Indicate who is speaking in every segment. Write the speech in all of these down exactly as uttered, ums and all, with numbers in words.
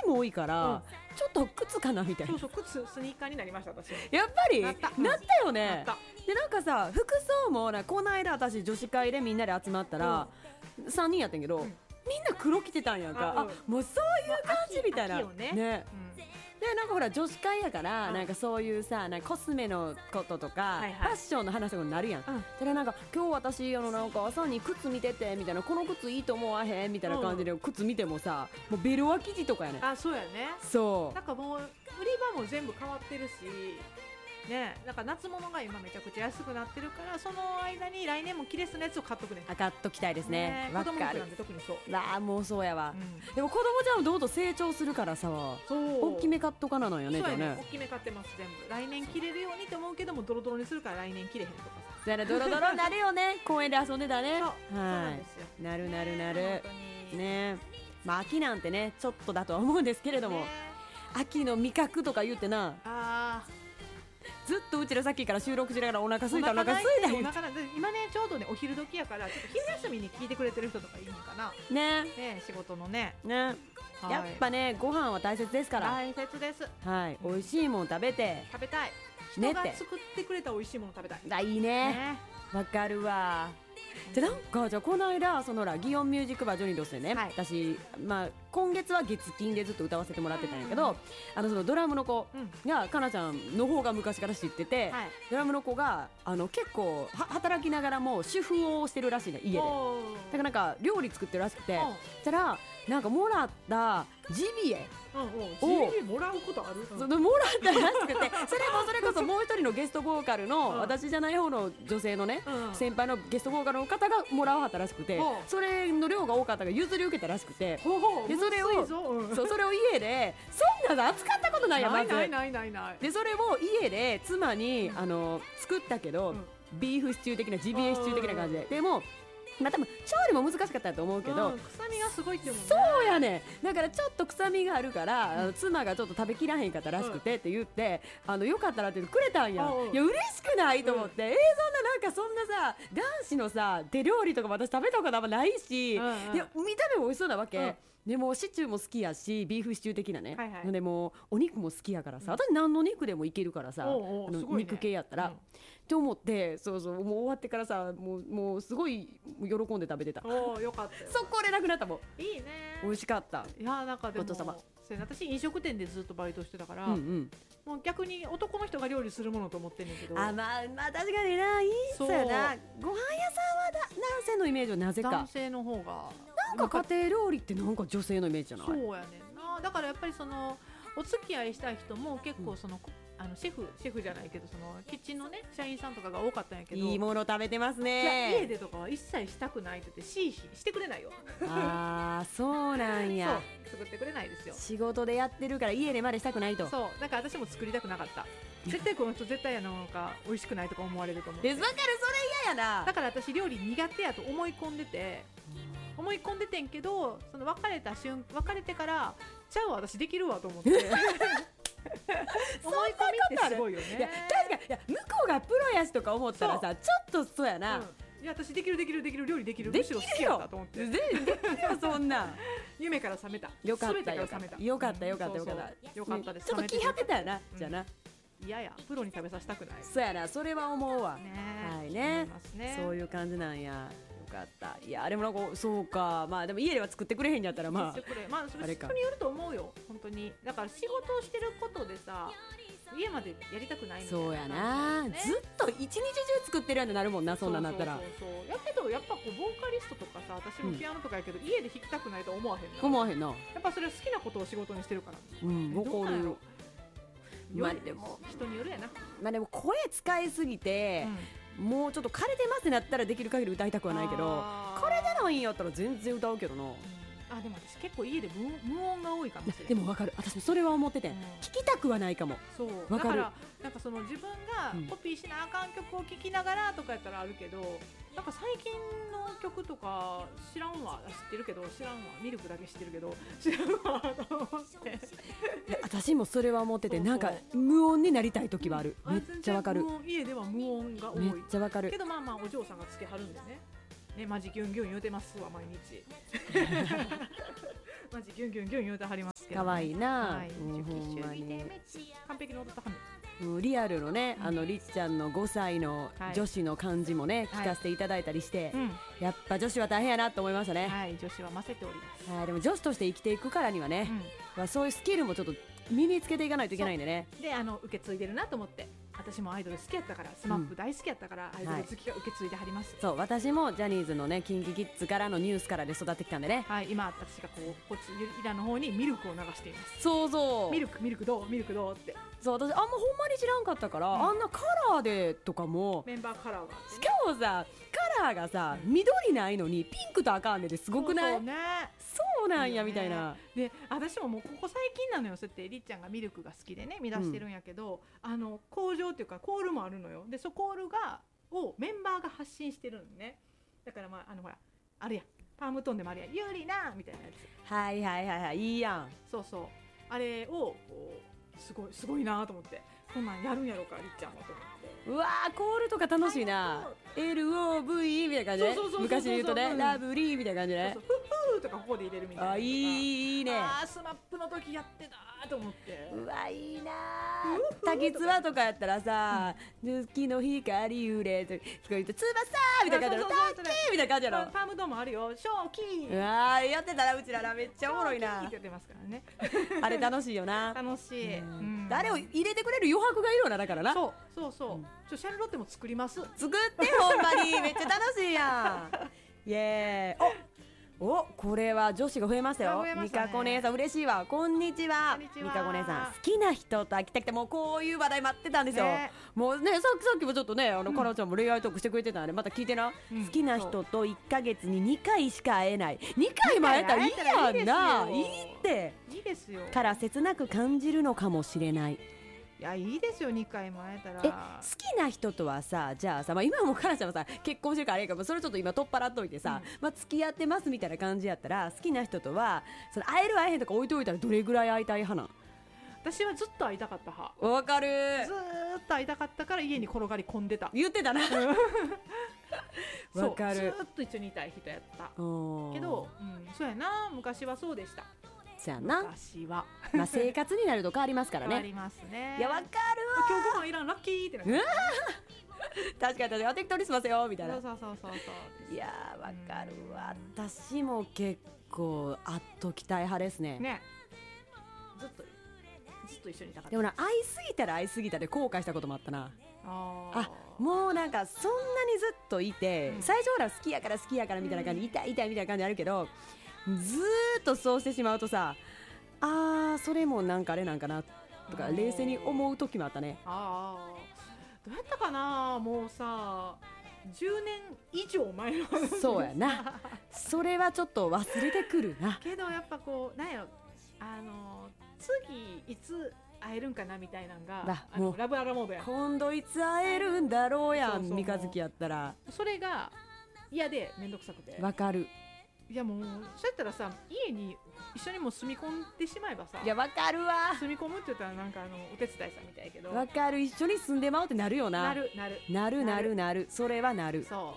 Speaker 1: も多いから、うん、ちょっと靴かなみたいな。
Speaker 2: そうそう靴スニーカーになりました私。
Speaker 1: やっぱり
Speaker 2: なった、
Speaker 1: なったよね。
Speaker 2: なった
Speaker 1: でなんかさ服装もなこの間私女子会でみんなで集まったら、うん、さんにんやったんやけど、うん、みんな黒着てたんやんか。 あ,、うん、あもうそういう感じみたいな、まあ、ね, ね、うんでなんかほら女子会やから、うん、なんかそういうさなんかコスメのこととか、はいはい、ファッションの話になるやん、うん、でなんか今日私あのなんか朝に靴見ててみたいなこの靴いいと思わへんみたいな感じで、うん、靴見てもさもうベルは生地とかやねん。
Speaker 2: あそうやね。
Speaker 1: そう
Speaker 2: なんかもう売り場も全部変わってるしね、なんか夏物が今めちゃくちゃ安くなってるからその間に来年もキレスのやつを買っとくね。
Speaker 1: あ買っときたいですね。わ、ね、
Speaker 2: かる。子供服なんて特にそう。
Speaker 1: あもうそうやわ、うん、でも子供ちゃんもどんどん成長するからさ大きめ買っとかなのよね。
Speaker 2: そうやね、
Speaker 1: ね
Speaker 2: 大きめ買ってます全部。来年着れるようにと思うけどもドロドロにするから来年着れへんとかさ。
Speaker 1: そうやねドロドロになるよね公園で遊んでたね。
Speaker 2: そう、はい、そうなんですよ。
Speaker 1: なるなるなるね。まあ秋なんてねちょっとだとは思うんですけれども、ね、秋の味覚とか言ってなあずっとうちらさっきから収録しながらお腹すいたお腹すいた
Speaker 2: お腹今ねちょうどねお昼時やからちょっと昼休みに聞いてくれてる人とかいるのかな
Speaker 1: ね,
Speaker 2: ね仕事のね
Speaker 1: ね、はい、やっぱねご飯は大切ですから。
Speaker 2: 大切です。
Speaker 1: はい、美味しいもの食べて
Speaker 2: 食べたい。人が作ってくれた美味しいもの食べたい。
Speaker 1: あいいねわ、ね、かるわ。じゃなんかじゃあこの間そのら祇園ミュージックバージョニードスでね、はい、私、まあ、今月は月金でずっと歌わせてもらってたんやけど、うん、あのそのドラムの子が、うん、かなちゃんの方が昔から知ってて、はい、ドラムの子があの結構は働きながらも主婦をしてるらしいね家で。だからなんか料理作ってるらしくて、そしたらなんかもらったジビエ
Speaker 2: をジビエもらうことある？
Speaker 1: そのもらったらしくてそれもそれこそもう一人のゲストボーカルの、うん、私じゃない方の女性のね、うん、先輩のゲストボーカルの方がもらわはったらしくて、うん、それの量が多かったから譲り受けたらしくて、うん、でそれを、うん、そうそれを家でそんなの扱ったことないやまず
Speaker 2: ないないないない
Speaker 1: でそれを家で妻に、うん、あの作ったけど、うん、ビーフシチュー的なジビエシチュー的な感じででもまあ、多分調理も難しかったと思うけど、
Speaker 2: うん、臭みがすごいってもんね。
Speaker 1: そうやねだからちょっと臭みがあるから、うん、あの妻がちょっと食べきらへんかったらしくてって言って、うん、あのよかったらってくれたんや、うん、いや嬉しくないと思って、うん、えー、そんななんかそんなさ男子のさ手料理とか私食べたことあんまないし、うんうん、いや見た目も美味しそうなわけ、うんでもシチューも好きやしビーフシチュー的なね、はいはい、でもお肉も好きやからさ、うん、私何の肉でもいけるからさ、おうおうあの、ね、肉系やったら、うん、って思ってそうそうもう終わってからさもう、もうすごい喜んで食べてた。
Speaker 2: およかったよ。
Speaker 1: そこでなくなったもん。
Speaker 2: いいね
Speaker 1: 美味しかった。
Speaker 2: いやなんかでも私飲食店でずっとバイトしてたから、うんうん、もう逆に男の人が料理するものと思ってんねんけど
Speaker 1: あ、まあ、まあ確かにないいそうやなご飯屋さんはだ男性のイメージはなぜか
Speaker 2: 男性の方が
Speaker 1: なんか家庭料理ってなんか女性のイメージじゃない？
Speaker 2: そうやねんな。だからやっぱりそのお付き合いした人も結構その、うん、あのシェフシェフじゃないけどそのキッチンのね社員さんとかが多かったんやけど
Speaker 1: いいもの食べてますね。
Speaker 2: 家でとかは一切したくないって言ってしいししてくれないよ。
Speaker 1: あーそうなんや。
Speaker 2: そう作ってくれないですよ。
Speaker 1: 仕事でやってるから家でまでしたくないと。
Speaker 2: そうだから私も作りたくなかった。絶対この人絶対やなんか美味しくないとか思われると思う。
Speaker 1: え分かるそれ嫌やな。
Speaker 2: だから私料理苦手やと思い込んでて思い込んでてんけどその別れた瞬別れてからちゃうわ私できるわと思って思い込みってすごいよね。
Speaker 1: いや確かにいや向こうがプロやしとか思ったらさちょっとそうやな、うん、
Speaker 2: いや私できるできるできる料理できる
Speaker 1: できるよ
Speaker 2: むしろ好きやったと思って
Speaker 1: でできるよそんな
Speaker 2: 夢から覚めた。
Speaker 1: よかったよかったよかったよかったよかった
Speaker 2: よかったです。
Speaker 1: ちょっと気張ってたよな、うん、じゃあな。
Speaker 2: いややプロに食べさせたくない。
Speaker 1: そうやなそれは思うわ
Speaker 2: ね、
Speaker 1: はいね、
Speaker 2: ね
Speaker 1: そういう感じなんや。よかった。いやあれもなんかそうかまあでも家では作ってくれへんやったらまあ
Speaker 2: まあそれ人によると思うよ本当に。だから仕事をしてることでさ家までやりたくないみたいな、ね、
Speaker 1: そうやな、ずっと一日中作ってるやんってなるもんなそんなんなったら。
Speaker 2: そうそうそうそうやけどやっぱこうボーカリストとかさ私もピアノとかやけど、うん、家で弾きたくないと思わへんな。
Speaker 1: 思わへんな。
Speaker 2: やっぱそれは好きなことを仕事にしてるから。
Speaker 1: うんわかる。
Speaker 2: まあでも人によるやな。
Speaker 1: まあでも声使いすぎて、うん、もうちょっと枯れてますってなったらできる限り歌いたくはないけどこれでないんやったら全然歌うけどな、うん、
Speaker 2: あでも私結構家で 無, 無音が多いかもしれない。
Speaker 1: でも分かる私もそれは思ってて、うん、聞きたくはないかも。
Speaker 2: そう
Speaker 1: 分かる。
Speaker 2: だからなんかその自分がコピーしなあかん曲を聴きながらとかやったらあるけどなんか最近の曲とか知らんわ知ってるけど知らんわミルクだけ知ってるけど知らんわと思って
Speaker 1: 私もそれは思っててそうそうなんか無音になりたい時はある、うん、めっちゃわかる。
Speaker 2: 無音家では無音が多い
Speaker 1: めっちゃわかる
Speaker 2: けどまあまあお嬢さんがつけはるんでねねマジギュンギュン言うてますわ毎日マジギュンギュンギュン言うてはりますけど、
Speaker 1: かわいいな、
Speaker 2: はい、
Speaker 1: うん、ほんまに
Speaker 2: 完璧に踊ったはんね
Speaker 1: うん、リアルのね、あのりっちゃんのごさいの女子の感じもね、はい、聞かせていただいたりして、はい、やっぱ女子は大変やなと思いましたね。
Speaker 2: はい、女子はませております。
Speaker 1: はい、でも女子として生きていくからにはね、うん、そういうスキルもちょっと身につけていかないといけないんでね。
Speaker 2: で、あの受け継いでるなと思って、私もアイドル好きやったから、スマップ大好きやったから、うん、アイドル好きが受け継いではります、はい、
Speaker 1: そう、私もジャニーズのね、キンキキッズからのニュースからで育ってきたんでね。
Speaker 2: はい、今私がこうこっちゆりらの方にミルクを流しています。
Speaker 1: そうそう、
Speaker 2: ミルクミルクどうミルクどうって。
Speaker 1: そう、私あんまほんまに知らんかったから、うん、あんなカラーでとかも
Speaker 2: メンバーカラーが、ね、
Speaker 1: しかもさカラーがさ、うん、緑ないのにピンクと赤あんねですごくない？
Speaker 2: そうそうね、
Speaker 1: そうなんやみたいな。
Speaker 2: で、私ももうここ最近なのよ。そうやってりっちゃんがミルクが好きでね見出してるんやけど、うん、あの工場っていうかコールもあるのよ。でそコールがをメンバーが発信してるのね。だからまああのほらあるやん、パームトンでもあるやん、有利なみたいなやつ。
Speaker 1: はいはいはいはい、いいやん。
Speaker 2: そうそう、あれをこうすごいすごいなと思って、こんなんやるんやろかりっちゃんはと思って。
Speaker 1: うわー、コールとか楽しいな。 エルオーブイ みたいな感じで、昔で言うとね、ラブリーみたいな感じでね、
Speaker 2: そうそう、フフーとかここで入れるみたいな。
Speaker 1: あ、いい、いいね。
Speaker 2: あー、スマップの時やってたと思って。
Speaker 1: うわ、いいな。滝つばとかやったらさ、月の光揺れとか言って、つばさーみたいな感じで、タッキーみたいな感じやろ。
Speaker 2: パームドームあるよ、ショーキー。
Speaker 1: うわー、やってたらうちららめっちゃおもろいな。
Speaker 2: って言ってますからね。
Speaker 1: あれ楽しいよな。
Speaker 2: 楽しい。
Speaker 1: 誰を入れてくれる余白がいるよな、だからな。
Speaker 2: そうそうそう。ちょシャルロッテも作ります。
Speaker 1: 作ってほんまにめっちゃ楽しいやん。イエーイ。おお、これは女子が増えましたよ。みかこ姉さん嬉しいわ。こんにちは。みかこ姉さん、好きな人と飽きたくて、もうこういう話題待ってたんですよ、ね、もうね、さっきさっきもちょっとね、あの、うん、かなちゃんも恋愛トークしてくれてたんでまた聞いてな、うん、好きな人といっかげつににかいしか会えない。にかいも会えたらいいやんな。いいって
Speaker 2: いいですよ
Speaker 1: から切なく感じるのかもしれない。
Speaker 2: いや、いいですよ、にかいも会えたら。
Speaker 1: え、好きな人とはさ、じゃあさ、まあ、今もかなちゃんはさ結婚してるからあれやからそれちょっと今取っ払っといてさ、うん、まあ、付き合ってますみたいな感じやったら、好きな人とはその会える会えへんとか置いといたらどれぐらい会いたい派なん？
Speaker 2: 私はずっと会いたかった派。
Speaker 1: わかる。
Speaker 2: ずーっと会いたかったから家に転がり込んでた。
Speaker 1: 言ってたな。わかる。
Speaker 2: ずーっと一緒にいたい人やったけど、うん、そうやな、昔はそうでした。
Speaker 1: そうやな。
Speaker 2: 昔は
Speaker 1: まあ生活になると変わりますからね。
Speaker 2: 変わりますね。
Speaker 1: いや、わかるわ。
Speaker 2: 今日ご飯いらん、ラッキーってなる。
Speaker 1: 確かに確かに、適当にしますよみたいな。
Speaker 2: そうそうそうそうそう。
Speaker 1: いやー、わかるわ。私も結構会っときたい派ですね。
Speaker 2: ね、ずっとずっと一緒にいたかった。
Speaker 1: でもな、会いすぎたら会いすぎたで後悔したこともあったな。
Speaker 2: あ
Speaker 1: あ、もうなんかそんなにずっといて、うん、最初ほら好きやから好きやからみたいな感じ、うん、痛い痛いみたいな感じあるけど、ずーっとそうしてしまうとさ、あー、それもなんかあれなんかなとか冷静に思う時もあったね。
Speaker 2: ああ、どうやったかな、もうさじゅうねん以上前の話。
Speaker 1: そうやな。それはちょっと忘れてくるな。
Speaker 2: けどやっぱこうなんやろ、あの次いつ会えるんかなみたいなのが、あのラブアラモードやん。
Speaker 1: 今度いつ会えるんだろうやん、三日月やったら。
Speaker 2: それが嫌でめんどくさくて。
Speaker 1: わかる。
Speaker 2: いや、もうそうやったらさ、家に一緒にも住み込んでしまえばさ。
Speaker 1: いや、わかるわ。
Speaker 2: 住み込むって言ったらなんかあのお手伝いさんみたいやけど。
Speaker 1: わかる。一緒に住んでまうってなるよな。
Speaker 2: なるなる
Speaker 1: なるなるなる。それはなる。
Speaker 2: そう、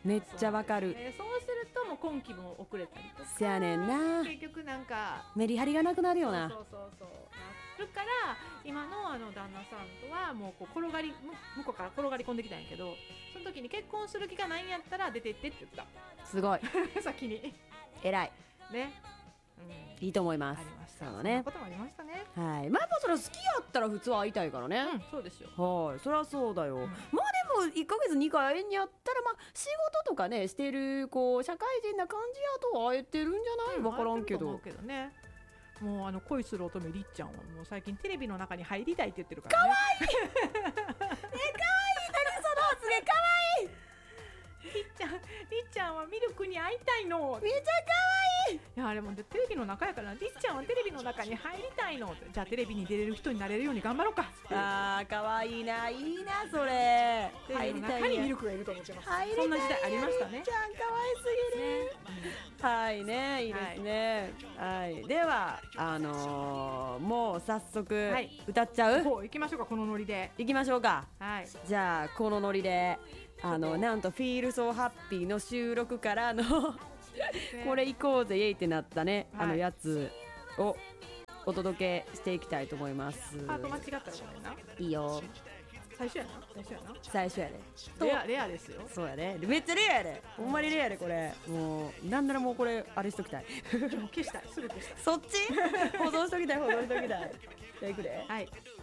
Speaker 1: めっちゃわかる。
Speaker 2: そう、えー、そうするともう今期も遅れたりとか。
Speaker 1: せやねんな。
Speaker 2: 結局なんか
Speaker 1: メリハリがなくなるよな。
Speaker 2: そうそうそうそうなるから、今のあの旦那さんとはもうこう転がり向こうから転がり込んできたんやけど、その時に結婚する気がないんやったら出てってって言った。す
Speaker 1: ごい。
Speaker 2: 先に。
Speaker 1: 偉い。
Speaker 2: ね。
Speaker 1: うん、いいと思います。
Speaker 2: ありました。
Speaker 1: そうね。
Speaker 2: そんなこともありましたね。
Speaker 1: はい。まあやっぱそれ好きやったら普通は会いたいからね。
Speaker 2: うん、そうですよ。
Speaker 1: はい。そりゃそうだよ。うん、まあでもいっかげつにかい会えんやったら、まあ仕事とかねしてるこう社会人な感じやと会えてるんじゃない？わ、うん、からんけど。
Speaker 2: 思うけどね。もうあの恋する乙女りっちゃんはもう最近テレビの中に入りたいって言ってるからね。
Speaker 1: かわいい。え、かわいい。何その発言、かわいい。
Speaker 2: りっちゃん、りっちゃんはミルクに会いたいの。
Speaker 1: めちゃかわいい。
Speaker 2: いや、あれもテレビの中やから、りっちゃんはテレビの中に入りたいの。じゃあテレビに出れる人になれるように頑張ろうか。
Speaker 1: あー、かわいいな、いいなそれ。
Speaker 2: 入りたい。中にミルクがいると思ってます。
Speaker 1: 入りたい。
Speaker 2: そんな時代ありましたね。
Speaker 1: ちゃんかわいすぎる。ね、うん、はいね、いいですね。はい、はい、ではあのー、もう早速、はい、歌っちゃう？
Speaker 2: こう行きましょうか、このノリで。
Speaker 1: 行きましょうか。
Speaker 2: はい。
Speaker 1: じゃあこのノリで。あのなんと「Feel So Happy」の収録からのこれ行こうぜイエイってなったね、
Speaker 2: はい
Speaker 1: あのやつをお届けしていきたいと思います。
Speaker 2: ハート間違ったらごめんな。
Speaker 1: いいよ、
Speaker 2: 最初やな最初やな。
Speaker 1: 最初やで。
Speaker 2: レアレアですよ。
Speaker 1: そうやで、めっちゃレアやで、ほんまにレアやで。これもうなんならもうこれあれしときたい
Speaker 2: もう消したい、すぐ消したい。
Speaker 1: そっち保存しときたい保存しときたい。じゃあいくで。
Speaker 2: はい。